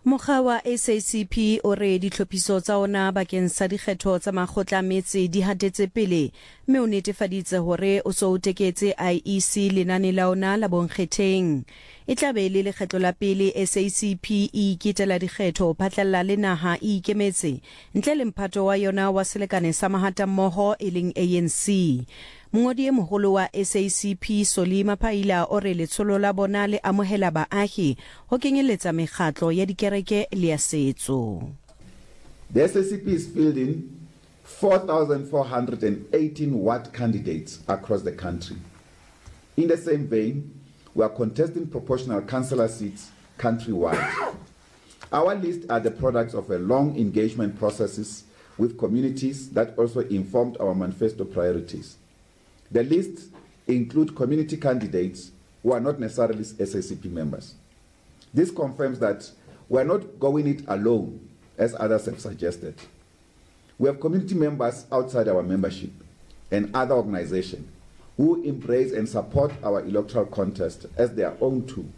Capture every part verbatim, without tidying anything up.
Mokga wa S A C P o re ditlhophiso tsa ona bakeng sa dikgetho tsa makgotla metse di hatetse pele mme o netefaditse hore o so o teketse I E C lenane la ona la bonkgetheng. E tla be le lekgetlo la pele S A C P e iketela dikgetho phatlalla le naha e ikemetse ntle le mphato wa yona wa selekane sa mahatammoho e leng A N C. Mongodi e moholo wa S A C P Solima Phaila o re letsholo la bona le amohela baahi ho kenyeletsa mekgatlo ya dikereke le ya setso. The S A C P is fielding four thousand four hundred eighteen ward candidates across the country. In the same vein, we are contesting proportional councillor seats countrywide. Our lists are the products of a long engagement processes with communities that also informed our manifesto priorities. The lists include community candidates who are not necessarily S A C P members. This confirms that we are not going it alone, as others have suggested. We have community members outside our membership and other organizations who embrace and support our electoral contest as their own tool.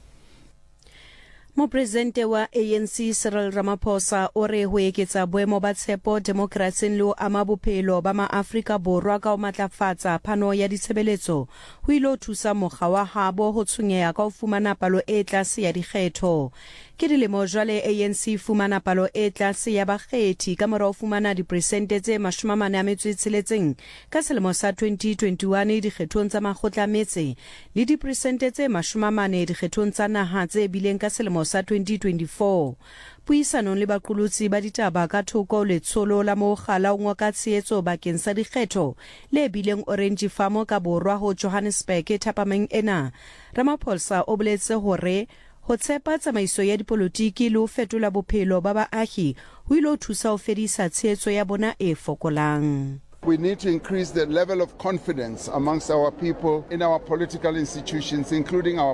Mopresidente wa A N C Cyril Ramaphosa o re ho eketsa boemo ba tshepo demokrasing le ama bophelo ba maAfrika Borwa ka o matlafatsa phano ya ditshebeletso ho ilo thusa mokga wa habo ho tshunyeha ka ho fumana palo e tlase ya dikgetho. Ke dilemo jwale A N C fumana palo e tlase ya bakgethi ka mora ho fumana diperesente tse mashome a metso e tsheletseng ka selemo sa twenty twenty-one dikgethong tsa makgotla metse le diperesente tse mashome a mane dikgethong tsa naha tse bileng ka selemo sa twenty twenty-four. Puisanong le baqolotsi ba ditaba ka thoko letsholo la mogala o ngoka tshehetso bakeng sa dikgetho le bileng Orange Farm ka borwa ho Johannesburg thapameng ena. Ramaphosa o boletse hore ho tshepa tsamaiso ya dipolotiki le ho fetola bophelo ba baahi ho ilo thusa ho fedisa tshehetso ya bona e fokolang. We need to increase the level of confidence amongst our people in our political institutions, including our